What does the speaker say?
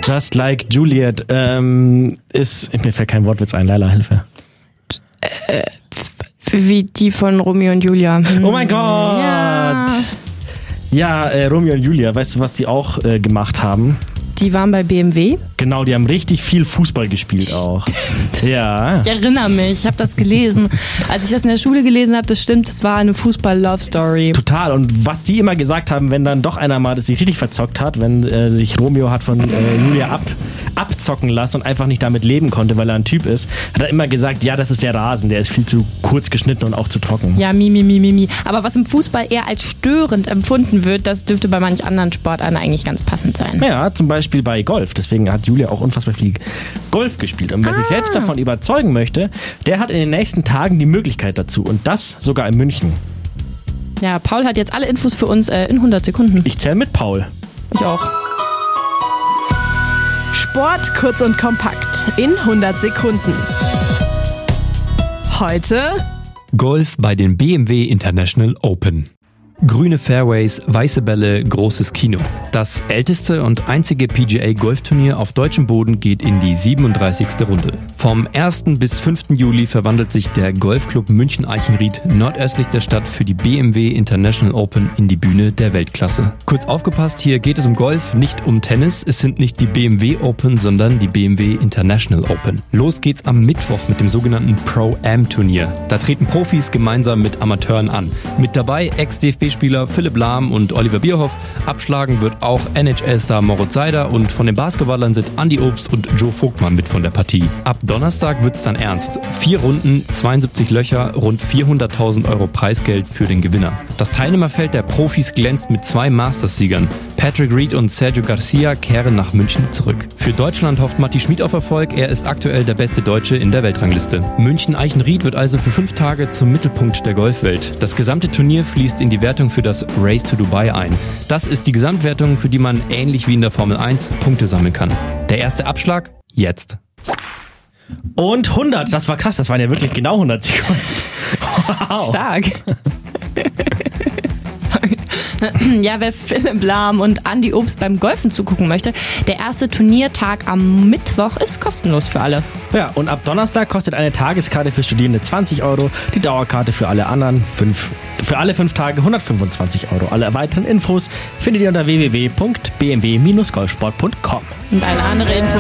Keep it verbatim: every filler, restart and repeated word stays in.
Just Like Juliet ähm, ist, mir fällt kein Wortwitz ein, Leila, Hilfe. Äh, wie die von Romeo und Julia. Hm. Oh mein Gott! Ja, ja äh, Romeo und Julia, weißt du, was die auch äh, gemacht haben? Die waren bei B M W. Genau, die haben richtig viel Fußball gespielt auch. Ja. Ich erinnere mich, ich habe das gelesen. Als ich das in der Schule gelesen habe, das stimmt, es war eine Fußball-Love-Story. Total. Und was die immer gesagt haben, wenn dann doch einer mal das sich richtig verzockt hat, wenn äh, sich Romeo hat von äh, Julia ab, abzocken lassen und einfach nicht damit leben konnte, weil er ein Typ ist, hat er immer gesagt, ja, das ist der Rasen, der ist viel zu kurz geschnitten und auch zu trocken. Ja, mi, mi, mi, mi, mi. Aber was im Fußball eher als störend empfunden wird, das dürfte bei manch anderen Sportarten eigentlich ganz passend sein. Ja, zum Beispiel bei Golf. Deswegen hat Julia auch unfassbar viel Golf gespielt. Und wer ah. sich selbst davon überzeugen möchte, der hat in den nächsten Tagen die Möglichkeit dazu. Und das sogar in München. Ja, Paul hat jetzt alle Infos für uns äh, in hundert Sekunden. Ich zähle mit Paul. Ich auch. Sport kurz und kompakt in hundert Sekunden. Heute Golf bei den B M W International Open. Grüne Fairways, weiße Bälle, großes Kino. Das älteste und einzige P G A-Golfturnier auf deutschem Boden geht in die siebenunddreißigste Runde. Vom ersten bis fünften Juli verwandelt sich der Golfclub München-Eichenried nordöstlich der Stadt für die B M W International Open in die Bühne der Weltklasse. Kurz aufgepasst, hier geht es um Golf, nicht um Tennis. Es sind nicht die B M W Open, sondern die B M W International Open. Los geht's am Mittwoch mit dem sogenannten Pro-Am-Turnier. Da treten Profis gemeinsam mit Amateuren an. Mit dabei Ex-D F B-Spieler Philipp Lahm und Oliver Bierhoff. Abschlagen wird auch N H L-Star Moritz Seider und von den Basketballern sind Andi Obst und Joe Vogtmann mit von der Partie. Ab Donnerstag wird's dann ernst. Vier Runden, zweiundsiebzig Löcher, rund vierhunderttausend Euro Preisgeld für den Gewinner. Das Teilnehmerfeld der Profis glänzt mit zwei Masters-Siegern. Patrick Reed und Sergio Garcia kehren nach München zurück. Für Deutschland hofft Matti Schmid auf Erfolg. Er ist aktuell der beste Deutsche in der Weltrangliste. München-Eichenried wird also für fünf Tage zum Mittelpunkt der Golfwelt. Das gesamte Turnier fließt in die Wertung für das Race to Dubai ein. Das ist die Gesamtwertung, für die man ähnlich wie in der Formel eins Punkte sammeln kann. Der erste Abschlag jetzt. Und hundert, das war krass, das waren ja wirklich genau hundert Sekunden. Wow. Stark. Ja, wer Philipp Lahm und Andi Obst beim Golfen zugucken möchte, der erste Turniertag am Mittwoch ist kostenlos für alle. Ja, und ab Donnerstag kostet eine Tageskarte für Studierende zwanzig Euro, die Dauerkarte für alle anderen fünf, für alle fünf Tage hundertfünfundzwanzig Euro. Alle weiteren Infos findet ihr unter w w w punkt b m w Bindestrich golfsport punkt com. Und eine andere Info